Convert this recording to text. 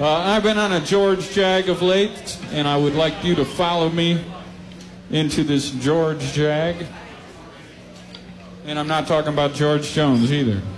I've been on a George Jag of late, and I would like you to follow me into this George Jag. And I'm not talking about George Jones either.